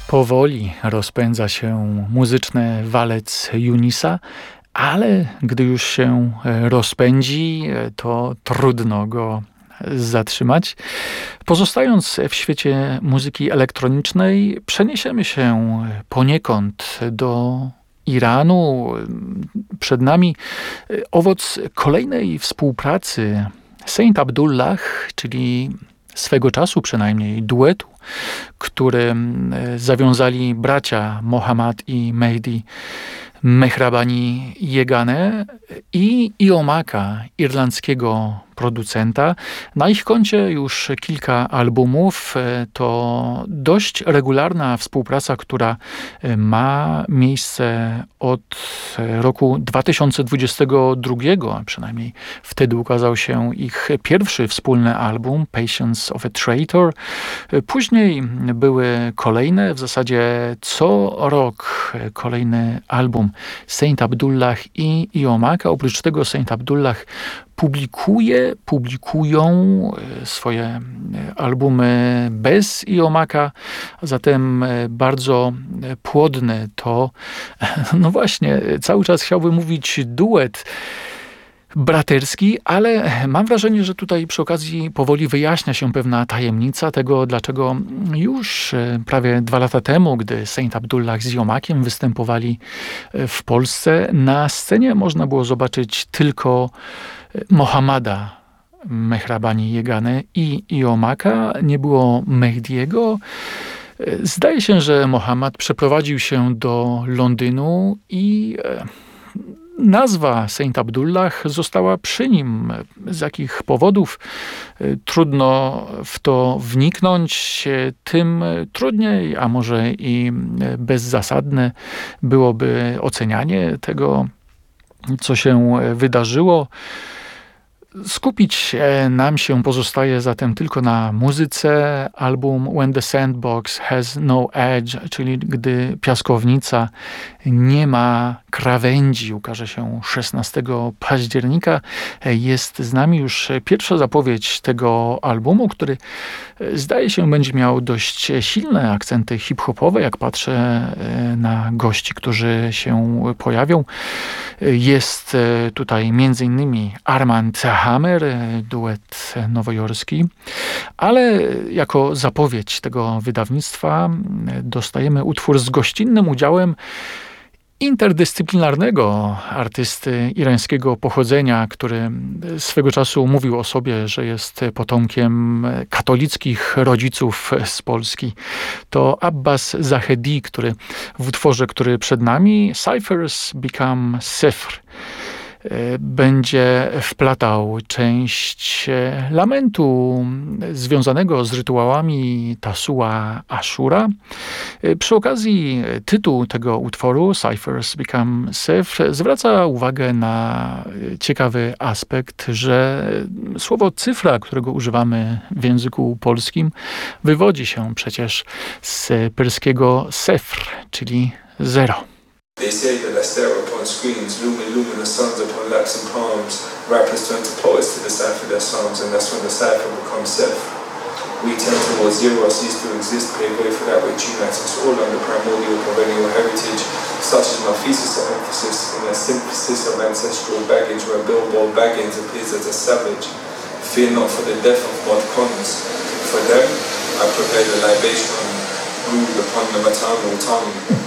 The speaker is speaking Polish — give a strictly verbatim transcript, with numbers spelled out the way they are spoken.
Powoli rozpędza się muzyczny walec Junisa, ale gdy już się rozpędzi, to trudno go zatrzymać. Pozostając w świecie muzyki elektronicznej, przeniesiemy się poniekąd do Iranu. Przed nami owoc kolejnej współpracy Saint Abdullah, czyli swego czasu przynajmniej duetu, który zawiązali bracia Mohammad i Mehdi Mehrabani Yegane i Iomaka, irlandzkiego producenta. Na ich koncie już kilka albumów. To dość regularna współpraca, która ma miejsce od roku dwa tysiące dwudziestego drugiego, a przynajmniej wtedy ukazał się ich pierwszy wspólny album, Patience of a Traitor. Później były kolejne, w zasadzie co rok kolejny album Saint Abdullah i Iomaka. Oprócz tego Saint Abdullah publikuje, publikują swoje albumy bez Iomaka, a zatem bardzo płodny to, no właśnie, cały czas chciałbym mówić duet braterski, ale mam wrażenie, że tutaj przy okazji powoli wyjaśnia się pewna tajemnica tego, dlaczego już prawie dwa lata temu, gdy Saint Abdullah z Iomakiem występowali w Polsce, na scenie można było zobaczyć tylko Mohammada Mehrabani Yegane i Iomaka. Nie było Mehdiego. Zdaje się, że Mohammad przeprowadził się do Londynu i nazwa Saint Abdullah została przy nim. Z jakich powodów trudno w to wniknąć, tym trudniej, a może i bezzasadne byłoby ocenianie tego, co się wydarzyło. Skupić nam się pozostaje zatem tylko na muzyce. Album When the Sandbox Has No Edge, czyli gdy piaskownica nie ma krawędzi, ukaże się szesnastego października. Jest z nami już pierwsza zapowiedź tego albumu, który zdaje się będzie miał dość silne akcenty hip-hopowe, jak patrzę na gości, którzy się pojawią. Jest tutaj między innymi Armand Hammer, duet nowojorski, ale jako zapowiedź tego wydawnictwa dostajemy utwór z gościnnym udziałem interdyscyplinarnego artysty irańskiego pochodzenia, który swego czasu mówił o sobie, że jest potomkiem katolickich rodziców z Polski. To Abbas Zahedi, który w utworze, który przed nami, Cyphers Become Sifr, będzie wplatał część lamentu związanego z rytuałami Tasua Ashura. Przy okazji tytuł tego utworu, Cyphers Become Sifr, zwraca uwagę na ciekawy aspekt, że słowo cyfra, którego używamy w języku polskim, wywodzi się przecież z perskiego sefr, czyli zero. They say that I stare upon screens, lumin, luminous suns upon laps and palms. Rappers turn to poets to decipher their songs, and that's when the cipher becomes self. We tend towards zero, cease to exist, pave way for that which unites us all under primordial perennial heritage. Such is my thesis or emphasis in a synthesis of ancestral baggage, where Bilbo Baggins appears as a savage. Fear not for the death of mod cons. For them, I prepare the libation brewed upon the maternal tongue.